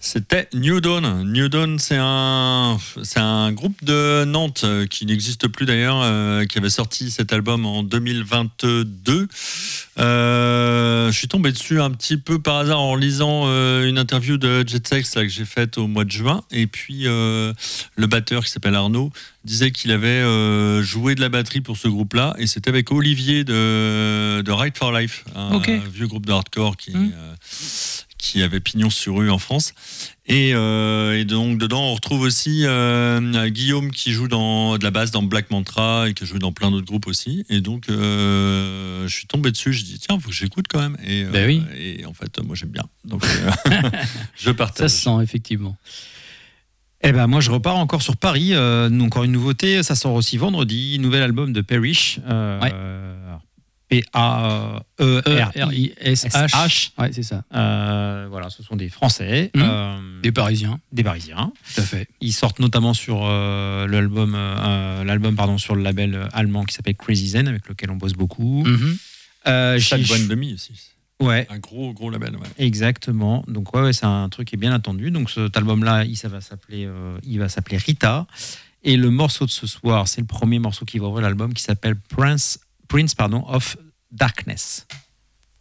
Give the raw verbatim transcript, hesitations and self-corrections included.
C'était New Dawn. New Dawn, c'est un, c'est un groupe de Nantes euh, qui n'existe plus d'ailleurs, euh, qui avait sorti cet album en deux mille vingt-deux. Euh, je suis tombé dessus un petit peu par hasard en lisant euh, une interview de Jetsex là, que j'ai faite au mois de juin. Et puis euh, le batteur qui s'appelle Arnaud disait qu'il avait euh, joué de la batterie pour ce groupe-là. Et c'était avec Olivier de, de Ride for Life, un okay. vieux groupe de hardcore qui... Mmh. Euh, qui avait pignon sur rue en France. Et, euh, et donc, dedans, on retrouve aussi euh, Guillaume qui joue dans, de la basse dans Black Mantra et qui joue dans plein d'autres groupes aussi. Et donc, euh, je suis tombé dessus. Je dis, tiens, il faut que j'écoute quand même. Et, ben euh, oui. et en fait, moi, j'aime bien. Donc, euh, je partage. Ça se sent, effectivement. Eh ben, moi, je repars encore sur Paris. Euh, encore une nouveauté. Ça sort aussi vendredi. Nouvel album de Perish. Euh, ouais. P A E R I S H. Ouais, c'est ça. Euh, voilà, ce sont des Français. Mmh. Euh, des Parisiens. Des Parisiens. Tout à fait. Ils sortent notamment sur euh, l'album, euh, l'album pardon, sur le label allemand qui s'appelle Crazy Zen, avec lequel on bosse beaucoup. Mmh. Euh, Chaque bonne demi aussi. Ouais. Un gros, gros label. Ouais. Exactement. Donc, ouais, ouais, c'est un truc qui est bien attendu. Donc, cet album-là, il, ça va s'appeler, euh, il va s'appeler Rita. Et le morceau de ce soir, c'est le premier morceau qui va ouvrir l'album qui s'appelle Prince. Prince pardon, of Darkness.